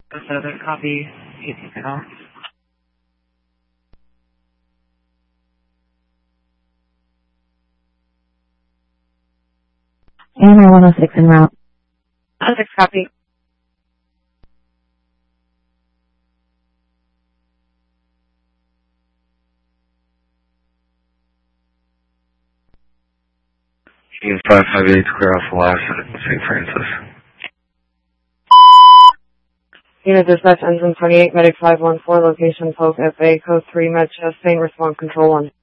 7, copy. 18 count. AMR 106 en route. 106, copy. Union 558 to clear off the last at St. Francis. Unit dispatch engine 28, medic 514, location post FA, code 3, med chest pain, response control 1.